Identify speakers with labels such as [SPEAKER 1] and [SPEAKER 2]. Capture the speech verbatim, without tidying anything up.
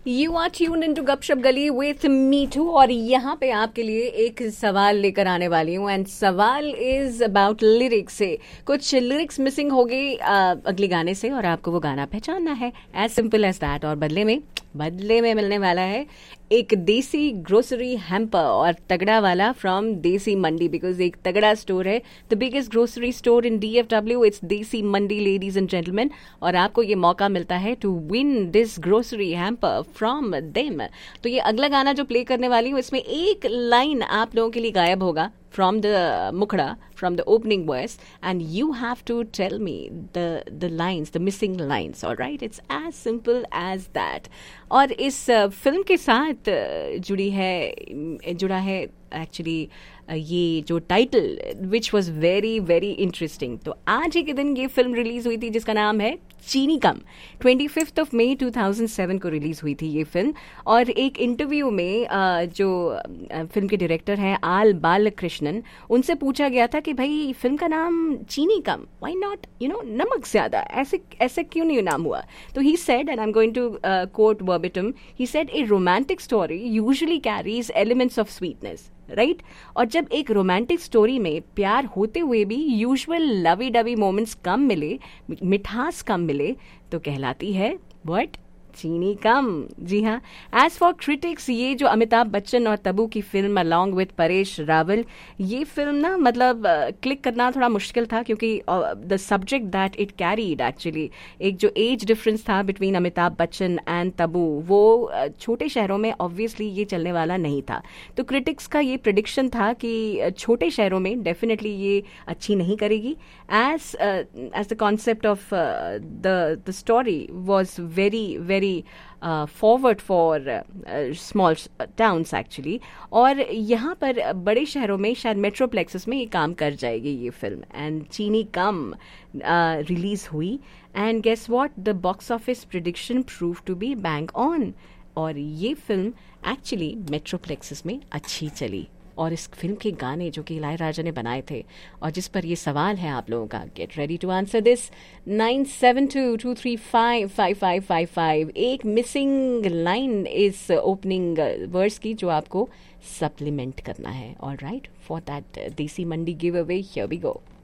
[SPEAKER 1] You are tuned into गपशप गली with मीठू और यहाँ पे आपके लिए एक सवाल लेकर आने वाली हूँ एंड सवाल इज अबाउट लिरिक्स से। कुछ लिरिक्स मिसिंग हो गई अगले गाने से और आपको वो गाना पहचानना है, एज सिंपल एज दैट। और बदले में बदले में मिलने वाला है एक देसी ग्रोसरी हैम्पर और तगड़ा वाला फ्रॉम देसी मंडी, बिकॉज एक तगड़ा स्टोर है, the biggest grocery store in डीएफडब्ल्यू, it's देसी मंडी लेडीज एंड जेंटलमैन। और आपको ये मौका मिलता है to win this grocery hamper from them. तो ये अगला गाना जो प्ले करने वाली हूँ इसमें एक लाइन आप लोगों के लिए गायब होगा from the mukhda, from the opening verse, and you have to tell me the the lines, the missing lines. All right, it's as simple as that. और इस फिल्म के साथ जुड़ी है जुड़ा है एक्चुअली ये जो title which was very very interesting. तो आज ही के दिन ये फिल्म रिलीज हुई थी जिसका नाम है चीनी कम। Twenty fifth of May two thousand seven को रिलीज हुई थी ये फिल्म। और एक इंटरव्यू में जो फिल्म के डायरेक्टर हैं आल बालकृष्णन, उनसे पूछा गया था कि भाई फिल्म का नाम चीनी कम, व्हाई नॉट यू नो नमक ज्यादा, ऐसे ऐसे क्यों नहीं नाम हुआ? तो he said, and I am going to coat वर्बिटम, he said A romantic story usually carries elements of sweetness, right? और जब एक रोमांटिक स्टोरी में प्यार होते हुए भी यूजुअल लवी डवी मोमेंट्स कम मिले, मिठास कम मिले, तो कहलाती है व्हाट? चीनी कम। जी हाँ। एज फॉर क्रिटिक्स, ये जो अमिताभ बच्चन और तब्बू की film along with Paresh Rawal, ये फिल्म ना मतलब क्लिक करना थोड़ा मुश्किल था क्योंकि the subject that it carried actually, एक जो एज डिफरेंस था बिटवीन अमिताभ बच्चन एंड तब्बू, वो छोटे शहरों में ऑब्वियसली ये चलने वाला नहीं था। तो क्रिटिक्स का ये प्रिडिक्शन था कि छोटे शहरों में डेफिनेटली ये अच्छी नहीं करेगी। As as the concept of the the story was very very forward for small towns actually. और यहाँ पर बड़े शहरों में शायद मेट्रोप्लेक्सेस में ये काम कर जाएगी ये फिल्म। एंड चीनी कम रिलीज हुई and guess what, the box office prediction prove to be bang on. और ये फिल्म एक्चुअली मेट्रोप्लेक्सेस में अच्छी चली। और इस फिल्म के गाने जो कि इलायराजा ने बनाए थे और जिस पर ये सवाल है आप लोगों का, get ready to answer this nine seven to to three five five five five five. एक मिसिंग लाइन इस ओपनिंग वर्स की जो आपको सप्लीमेंट करना है। ऑल राइट, फॉर दैट देसी मंडी give away, here we go.